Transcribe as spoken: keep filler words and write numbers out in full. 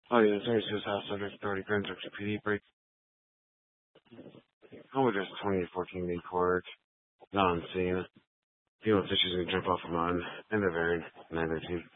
Oh yeah, it's thirty-six house subject authority, Grand Junction P D break. Home address twenty-eight fourteen Main Court. Not on scene. People with issues gonna jump off of on. End of airing. nine thirteen.